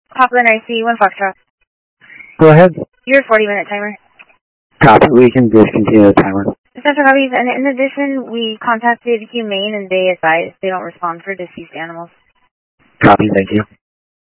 Papa NRC, 1 Foxtrot. Go ahead. Your 40-minute timer. Copy. We can discontinue the timer. Central copies, and in addition, we contacted Humane and they advised they don't respond for deceased animals. Copy. Thank you.